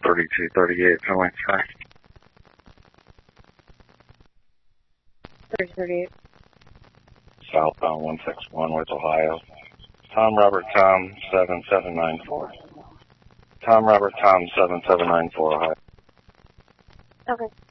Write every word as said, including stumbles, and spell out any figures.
thirty-two thirty-eight, Penway three. thirty-two thirty-eight. Southbound one six one, West Ohio. Tom Robert Tom seven seven nine four. Tom Robert Tom seven seven nine four, Ohio. Okay.